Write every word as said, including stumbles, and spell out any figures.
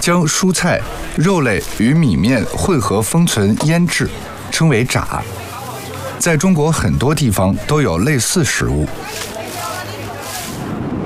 将蔬菜、肉类与米面混合封存腌制，称为炸。在中国很多地方都有类似食物，